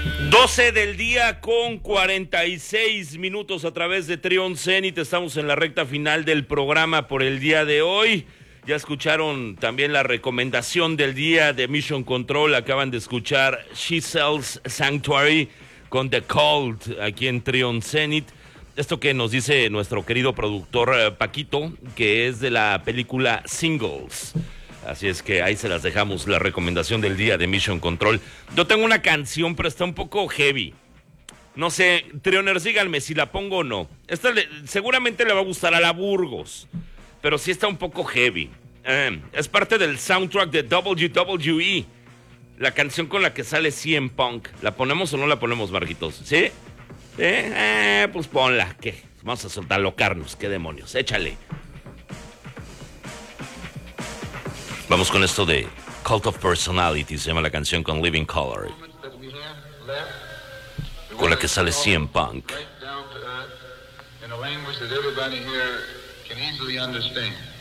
12 del día con 46 minutos a través de Trion Zenit. Estamos en la recta final del programa por el día de hoy. Ya escucharon también la recomendación del día de Mission Control. Acaban de escuchar She Sells Sanctuary con The Cold aquí en Trion Zenit. Esto que nos dice nuestro querido productor Paquito, que es de la película Singles. Así es que ahí se las dejamos, la recomendación del día de Mission Control. Yo tengo una canción, pero está un poco heavy. No sé, Trioners, díganme si la pongo o no. Esta seguramente le va a gustar a la Burgos, pero sí está un poco heavy. Es parte del soundtrack de WWE, la canción con la que sale CM Punk. ¿La ponemos o no la ponemos, Marquitos? ¿Sí? Pues ponla, ¿qué? Vamos a soltarlocarnos, qué demonios, échale. Vamos con esto de Cult of Personality, se llama la canción con Living Color, con la que sale CM Punk. In a language that everybody here can easily understand.